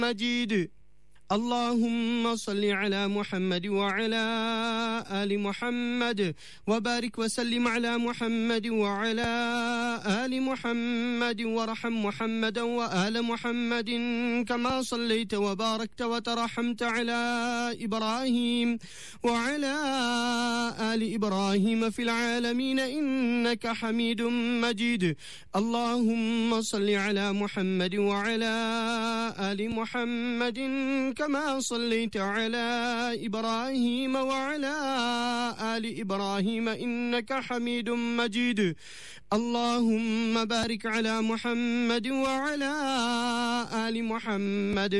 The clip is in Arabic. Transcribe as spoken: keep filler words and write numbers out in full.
مجيد. اللهم صل على محمد وعلى آل محمد وبارك وسلم على محمد وعلى آل محمد وارحم محمدا وآل محمد كما صليت وباركت وترحمت على إبراهيم وعلى آل إبراهيم في العالمين إنك حميد مجيد. اللهم صل على محمد وعلى آل محمد كما صليت على إبراهيم وعلى آل إبراهيم إنك حميد مجيد. اللهم بارك على محمد وعلى آل محمد